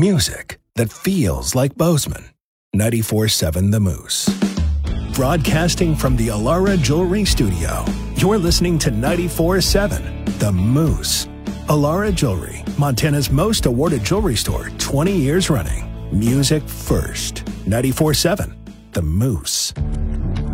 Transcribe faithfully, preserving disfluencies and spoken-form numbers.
Music that feels like Bozeman. ninety-four seven The Moose. Broadcasting from the Alara Jewelry Studio, you're listening to ninety-four seven The Moose. Alara Jewelry, Montana's most awarded jewelry store, twenty years running. Music first. ninety-four seven The Moose.